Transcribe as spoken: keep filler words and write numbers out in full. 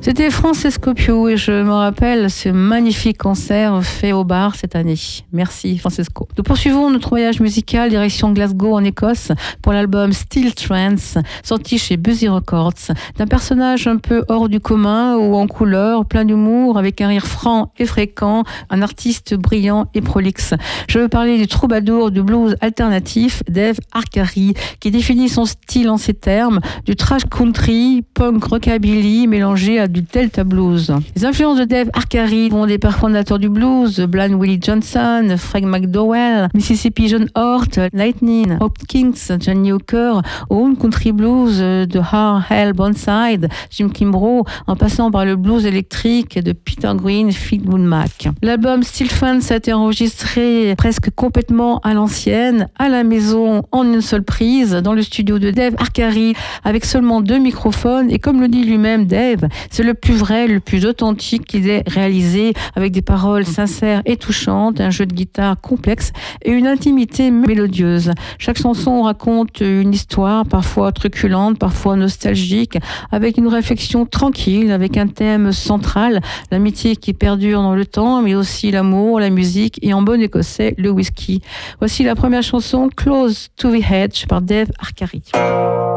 C'était Francesco Piu et je me rappelle ce magnifique concert fait au bar cette année. Merci Francesco. Nous poursuivons notre voyage musical direction Glasgow en Écosse pour l'album Still Trance, sorti chez Buzzy Records, d'un personnage un peu hors du commun ou en couleur, plein d'humour, avec un rire franc et fréquent, un artiste brillant et prolixe. Je veux parler du troubadour du blues alternatif Dave Arcari, qui définit son style en ces termes, du thrash country, punk rockabilly mélangé à du delta blues. Les influences de Dave Arcari vont des pères fondateurs du blues, Blind Willie Johnson, Frank McDowell, Mississippi John Hort, Lightning Hopkins, Johnny Hooker, au country blues de Hard Hell Burnside, Jim Kimbrough, en passant par le blues électrique de Peter Green, Fleetwood Mac. L'album Still Trance a été enregistré presque complètement à l'ancienne, à la maison, en une seule prise, dans le studio de Dave Arcari, avec seulement deux microphones, et comme le dit lui-même Dave, c'est le plus vrai, le plus authentique qu'il ait réalisé, avec des paroles sincères et touchantes, un jeu de guitare complexe et une intimité mélodieuse. Chaque chanson raconte une histoire, parfois truculente, parfois nostalgique, avec une réflexion tranquille, avec un thème central, l'amitié qui perdure dans le temps, mais aussi l'amour, la musique et en bon écossais, le whisky. Voici la première chanson, Close to the Edge, par Dave Arcari.